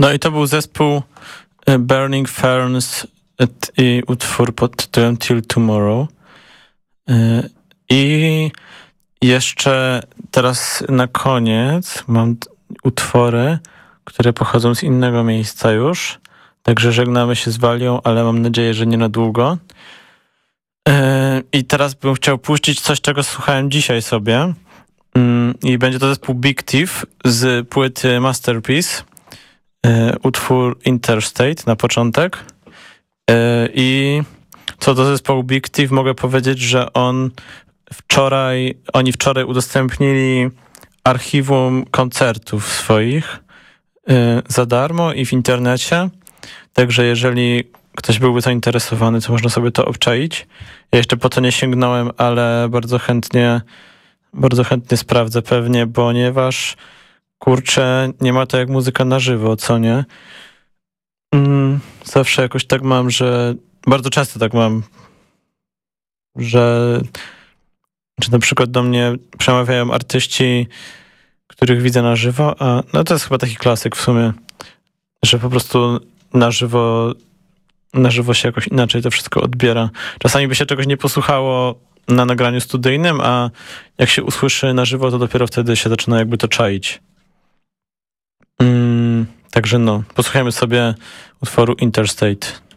No i to był zespół Burning Ferns i utwór pod tytułem Till Tomorrow. I jeszcze teraz na koniec mam utwory, które pochodzą z innego miejsca już. Także żegnamy się z Walią, ale mam nadzieję, że nie na długo. I teraz bym chciał puścić coś, czego słuchałem dzisiaj sobie. I będzie to zespół Big Thief z płyty Masterpiece. Utwór Interstate na początek. I co do zespołu Big Thief mogę powiedzieć, że oni wczoraj udostępnili archiwum koncertów swoich za darmo i w internecie. Także jeżeli ktoś byłby zainteresowany, to można sobie to obczaić. Ja jeszcze po to nie sięgnąłem, ale bardzo chętnie sprawdzę pewnie, ponieważ kurczę, nie ma to jak muzyka na żywo, co nie? Zawsze jakoś tak mam, że bardzo często tak mam, że na przykład do mnie przemawiają artyści, których widzę na żywo, a no to jest chyba taki klasyk w sumie, że po prostu na żywo się jakoś inaczej to wszystko odbiera. Czasami by się czegoś nie posłuchało na nagraniu studyjnym, a jak się usłyszy na żywo, to dopiero wtedy się zaczyna jakby to czaić. Także no, posłuchajmy sobie utworu Interstate.